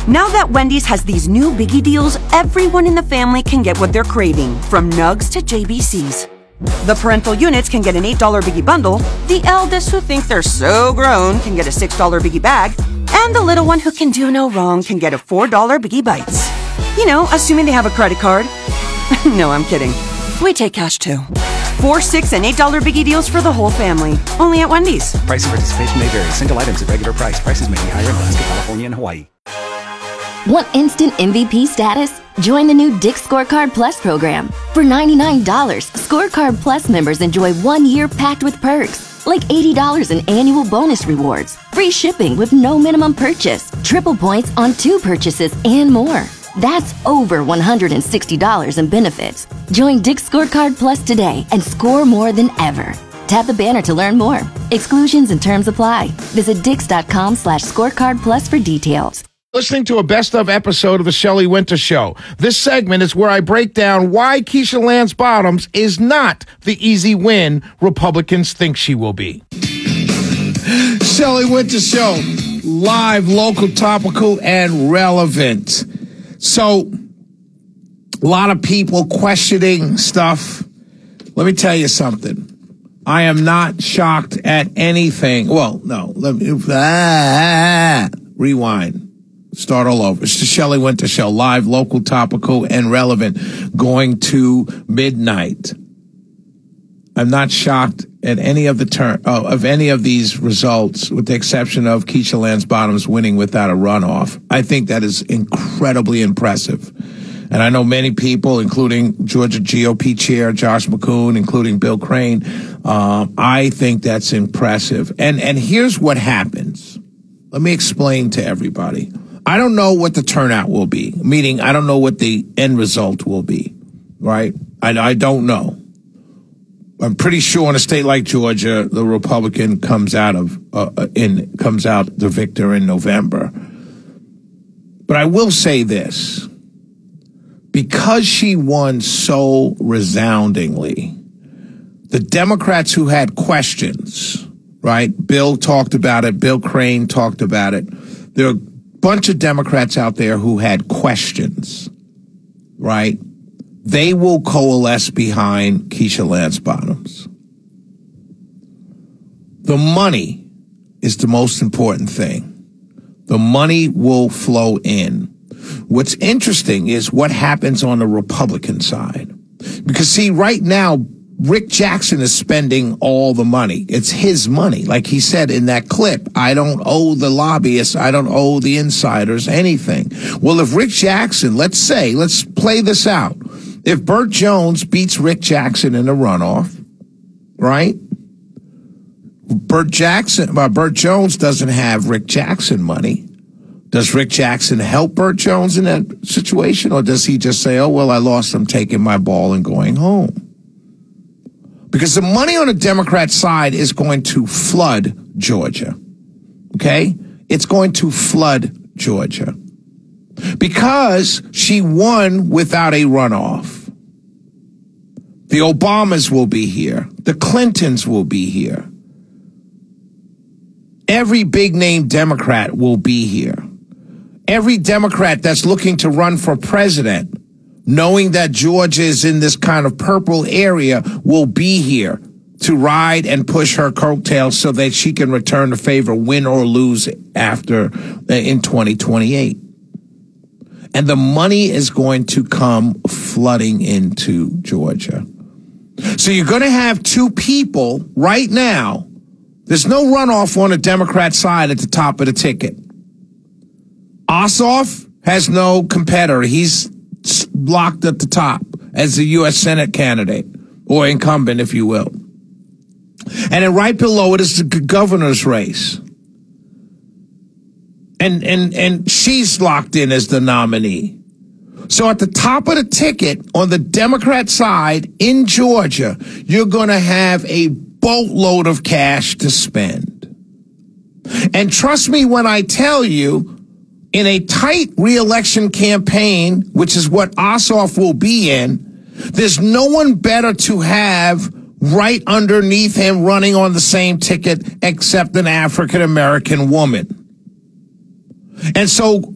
Now that Wendy's has these new biggie deals, everyone in the family can get what they're craving, from nugs to JBCs. The parental units can get an $8 biggie bundle, the eldest who think they're so grown can get a $6 biggie bag, and the little one who can do no wrong can get a $4 biggie bites. You know, assuming they have a credit card. No, I'm kidding. We take cash too. $4, $6, and $8 biggie deals for the whole family. Only at Wendy's. Price and participation may vary. Single items at regular price. Prices may be higher in Alaska, California, and Hawaii. Want instant MVP status? Join the new Dick's Scorecard Plus program. For $99, Scorecard Plus members enjoy 1 year packed with perks, like $80 in annual bonus rewards, free shipping with no minimum purchase, triple points on 2 purchases, and more. That's over $160 in benefits. Join Dick's Scorecard Plus today and score more than ever. Tap the banner to learn more. Exclusions and terms apply. Visit dix.com/scorecard plus for details. Listening to a best-of episode of The Shelley Winter Show. This segment is where I break down why Keisha Lance Bottoms is not the easy win Republicans think she will be. Shelley Winter Show, live, local, topical, and relevant. So, a lot of people questioning stuff. Let me tell you something. I am not shocked at anything. Well, no. Let me rewind. Start all over. It's the Shelley Winter Show, live, local, topical, and relevant, going to midnight. I'm not shocked at any of any of these results, with the exception of Keisha Lance Bottoms winning without a runoff. I think that is incredibly impressive. And I know many people, including Georgia GOP Chair Josh McCoon, including Bill Crane, I think that's impressive. And here's what happens. Let me explain to everybody. I don't know what the turnout will be, meaning I don't know what the end result will be, right? I don't know. I'm pretty sure in a state like Georgia, the Republican comes out the victor in November. But I will say this. Because she won so resoundingly, the Democrats who had questions, right? Bill talked about it. Bill Crane talked about it. There are a bunch of Democrats out there who had questions, right? They will coalesce behind Keisha Lance Bottoms. The money is the most important thing. The money will flow in. What's interesting is what happens on the Republican side. Because, see, right now, Rick Jackson is spending all the money. It's his money. Like he said in that clip, I don't owe the lobbyists, I don't owe the insiders anything. Well, if Rick Jackson, let's play this out. If Burt Jones beats Rick Jackson in a runoff, right? Burt Jones doesn't have Rick Jackson money. Does Rick Jackson help Burt Jones in that situation? Or does he just say, oh, well, I lost, I'm taking my ball and going home? Because the money on the Democrat side is going to flood Georgia. Okay? It's going to flood Georgia. Because she won without a runoff. The Obamas will be here. The Clintons will be here. Every big name Democrat will be here. Every Democrat that's looking to run for president, knowing that Georgia is in this kind of purple area, will be here to ride and push her coattails so that she can return the favor, win or lose in 2028. And the money is going to come flooding into Georgia. So you're going to have two people right now. There's no runoff on the Democrat side at the top of the ticket. Ossoff has no competitor. He's locked at the top as the U.S. Senate candidate, or incumbent, if you will. And then right below it is the governor's race. And she's locked in as the nominee. So at the top of the ticket on the Democrat side in Georgia, you're going to have a boatload of cash to spend. And trust me when I tell you, in a tight re-election campaign, which is what Ossoff will be in, there's no one better to have right underneath him running on the same ticket except an African-American woman. And so